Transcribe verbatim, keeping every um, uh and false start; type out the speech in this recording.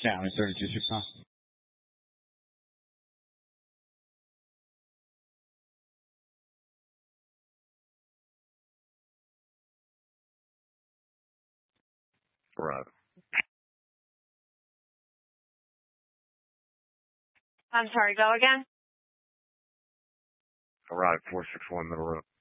Challenge thirty-two six nine. Right. I'm sorry, go again? Arrive four six one Middle Road.